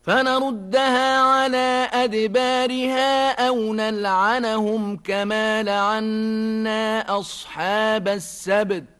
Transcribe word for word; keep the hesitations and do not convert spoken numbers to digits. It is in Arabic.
فنردها على أدبارها أو نلعنهم كما لعنا أصحاب السبت